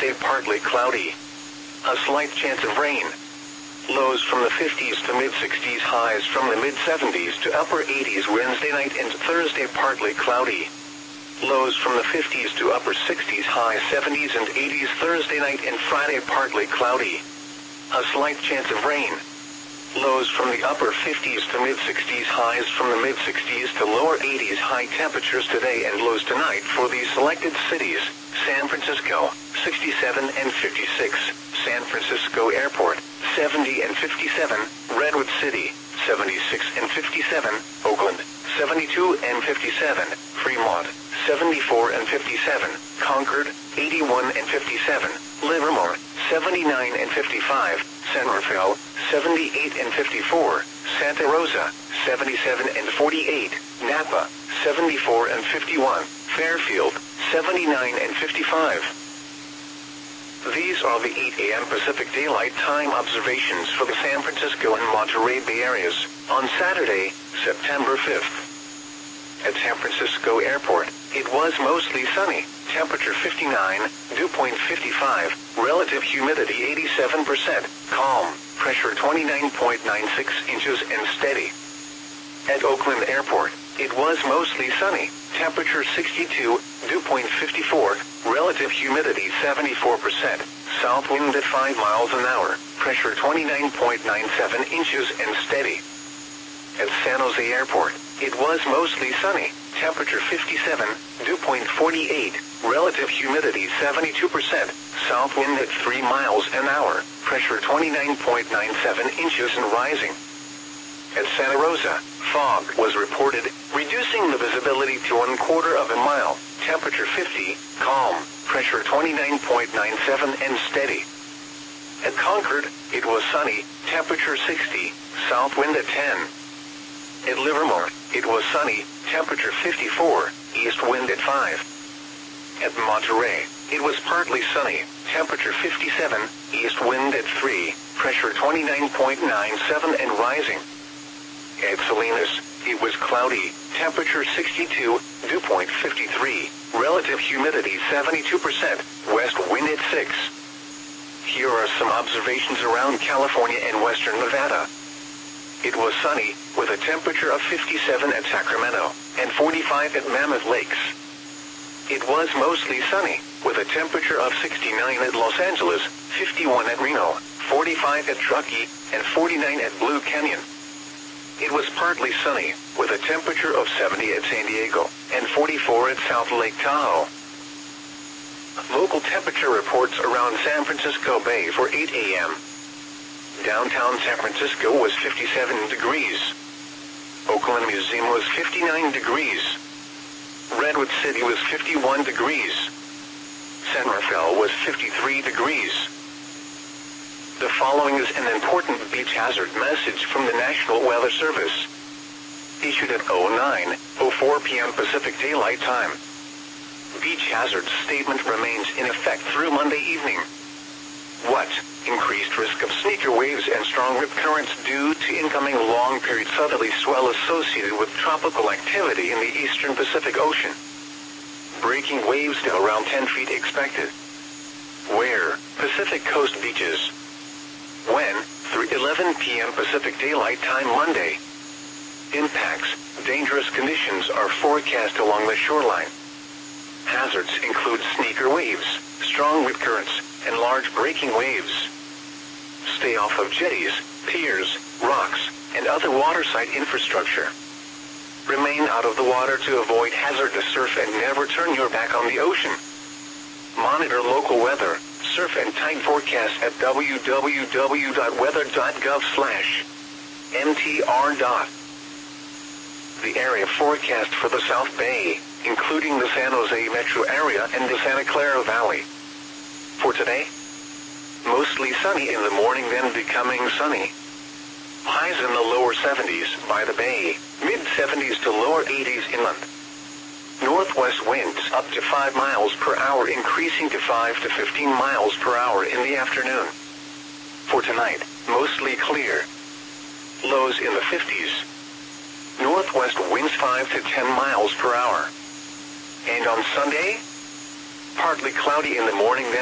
Thursday partly cloudy. A slight chance of rain. Lows from the 50s to mid-60s, highs from the mid-70s to upper 80s Wednesday night and Thursday partly cloudy. Lows from the 50s to upper 60s, high 70s and 80s Thursday night and Friday partly cloudy. A slight chance of rain. Lows from the upper 50s to mid-60s, highs from the mid-60s to lower 80s. High temperatures today and lows tonight for these selected cities: San Francisco, 67 and 56, San Francisco Airport, 70 and 57, Redwood City, 76 and 57, Oakland, 72 and 57, Fremont, 74 and 57, Concord, 81 and 57, Livermore, 79 and 55, San Rafael, 78 and 54, Santa Rosa, 77 and 48, Napa, 74 and 51, Fairfield, 79 and 55. These are the 8 a.m. Pacific Daylight Time observations for the San Francisco and Monterey Bay areas on Saturday, September 5th. At San Francisco Airport, it was mostly sunny, temperature 59, dew point 55, relative humidity 87%, calm, pressure 29.96 inches and steady. At Oakland Airport, it was mostly sunny, temperature 62, dew point 54, relative humidity 74%, south wind at 5 miles an hour, pressure 29.97 inches and steady. At San Jose Airport, it was mostly sunny, temperature 57, dew point 48, relative humidity 72%, south wind at 3 miles an hour, pressure 29.97 inches and rising. At Santa Rosa, fog was reported, reducing the visibility to 1/4 of a mile, temperature 50, calm, pressure 29.97 and steady. At Concord, it was sunny, temperature 60, south wind at 10. At Livermore, it was sunny, temperature 54, east wind at 5. At Monterey, it was partly sunny, temperature 57, east wind at 3, pressure 29.97 and rising. At Salinas, it was cloudy, temperature 62, dew point 53, relative humidity 72%, west wind at 6. Here are some observations around California and western Nevada. It was sunny, with a temperature of 57 at Sacramento, and 45 at Mammoth Lakes. It was mostly sunny, with a temperature of 69 at Los Angeles, 51 at Reno, 45 at Truckee, and 49 at Blue Canyon. It was partly sunny, with a temperature of 70 at San Diego, and 44 at South Lake Tahoe. Local temperature reports around San Francisco Bay for 8 a.m. Downtown San Francisco was 57 degrees. Oakland Museum was 59 degrees. Redwood City was 51 degrees. San Rafael was 53 degrees. The following is an important beach hazard message from the National Weather Service. Issued at 09:04 p.m. Pacific Daylight Time. Beach hazard statement remains in effect through Monday evening. What? Increased risk of sneaker waves and strong rip currents due to incoming long-period southerly swell associated with tropical activity in the eastern Pacific Ocean. Breaking waves to around 10 feet expected. Where? Pacific Coast beaches. When? Through 11 p.m. Pacific Daylight Time Monday. Impacts. Dangerous conditions are forecast along the shoreline. Hazards include sneaker waves, strong rip currents, and large breaking waves. Stay off of jetties, piers, rocks, and other waterside infrastructure. Remain out of the water to avoid hazardous surf and never turn your back on the ocean. Monitor local weather, surf and tide forecast at www.weather.gov/mtr. The area forecast for the South Bay, including the San Jose metro area and the Santa Clara Valley. For today, mostly sunny in the morning, then becoming sunny. Highs in the lower 70s by the bay, mid-70s to lower 80s inland. Northwest winds up to 5 miles per hour, increasing to 5 to 15 miles per hour in the afternoon. For tonight, mostly clear. Lows in the 50s. Northwest winds 5 to 10 miles per hour. And on Sunday, partly cloudy in the morning, then